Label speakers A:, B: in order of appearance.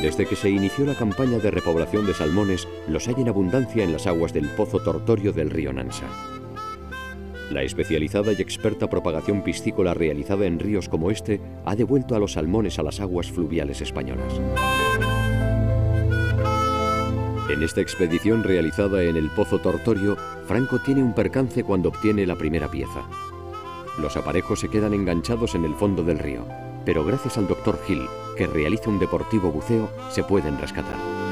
A: Desde que se inició la campaña de repoblación de salmones, los hay en abundancia en las aguas del Pozo Tortorio del río Nansa. La especializada y experta propagación piscícola realizada en ríos como este ha devuelto a los salmones a las aguas fluviales españolas. En esta expedición realizada en el Pozo Tortorio, Franco tiene un percance cuando obtiene la primera pieza. Los aparejos se quedan enganchados en el fondo del río, pero gracias al Dr. Hill, que realiza un deportivo buceo, se pueden rescatar.